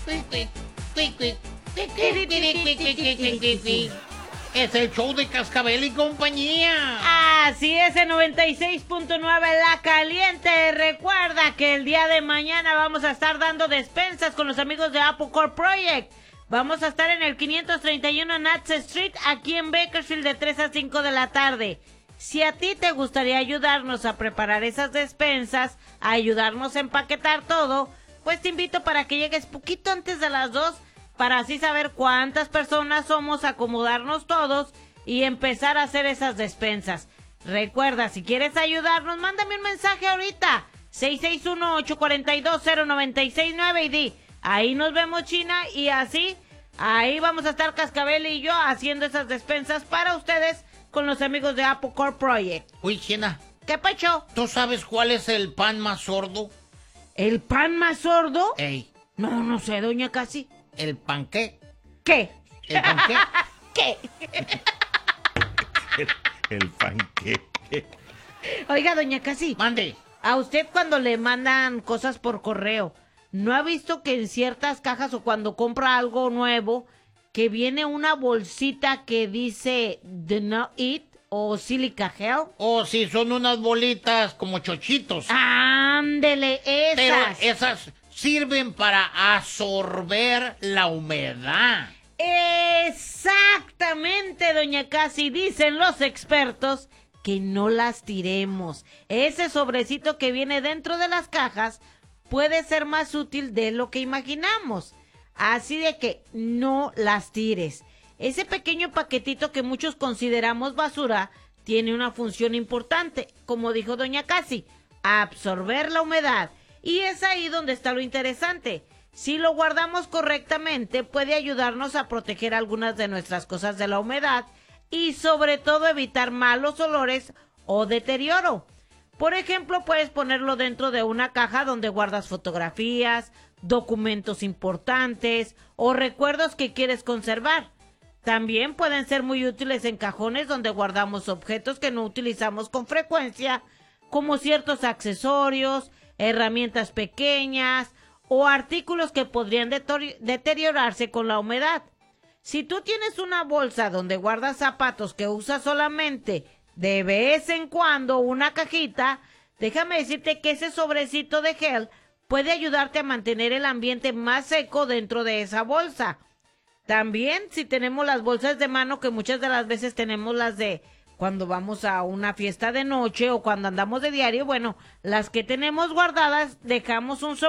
Es el show de Cascabel y compañía. Así es, en 96.9 La Caliente. Recuerda que el día de mañana vamos a estar dando despensas con los amigos de Apple Core Project. Vamos a estar en el 531 Nats Street, aquí en Bakersfield, de 3 a 5 de la tarde. Si a ti te gustaría ayudarnos a preparar esas despensas, a ayudarnos a empaquetar todo, pues te invito para que llegues poquito antes de las 2, para así saber cuántas personas somos, acomodarnos todos y empezar a hacer esas despensas. Recuerda, si quieres ayudarnos, mándame un mensaje ahorita, 661-842-0969 y di, ahí nos vemos, China, y así, ahí vamos a estar Cascabel y yo haciendo esas despensas para ustedes con los amigos de Apple Core Project. Uy, China. ¿Qué pacho? ¿Tú sabes cuál es el pan más sordo? ¿El pan más sordo? Ey. No sé, doña Casi. ¿El pan qué? ¿Qué? ¿El pan qué? ¿Qué? El panque. Oiga, doña Casi. Mande. A usted cuando le mandan cosas por correo, ¿no ha visto que en ciertas cajas o cuando compra algo nuevo, que viene una bolsita que dice "Do not eat" o "silica gel"? Oh, sí, son unas bolitas como chochitos. Ándele, esas. Pero esas sirven para absorber la humedad. Exactamente, doña Casi. Dicen los expertos que no las tiremos. Ese sobrecito que viene dentro de las cajas puede ser más útil de lo que imaginamos. Así de que no las tires. Ese pequeño paquetito que muchos consideramos basura tiene una función importante, como dijo doña Casi, absorber la humedad. Y es ahí donde está lo interesante. Si lo guardamos correctamente, puede ayudarnos a proteger algunas de nuestras cosas de la humedad y sobre todo evitar malos olores o deterioro. Por ejemplo, puedes ponerlo dentro de una caja donde guardas fotografías, documentos importantes o recuerdos que quieres conservar. También pueden ser muy útiles en cajones donde guardamos objetos que no utilizamos con frecuencia, como ciertos accesorios, herramientas pequeñas o artículos que podrían deteriorarse con la humedad. Si tú tienes una bolsa donde guardas zapatos que usas solamente de vez en cuando, una cajita, déjame decirte que ese sobrecito de gel puede ayudarte a mantener el ambiente más seco dentro de esa bolsa. También, si tenemos las bolsas de mano, que muchas de las veces tenemos las de cuando vamos a una fiesta de noche o cuando andamos de diario, bueno, las que tenemos guardadas, dejamos un